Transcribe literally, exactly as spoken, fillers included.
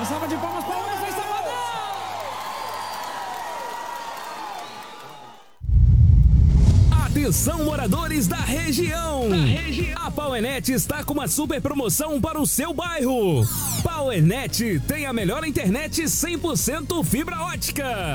Uma salva de palmas para o Wesley Safadão! Atenção, moradores da região. da região! A Powernet está com uma super promoção para o seu bairro. Powernet tem a melhor internet cem por cento fibra ótica.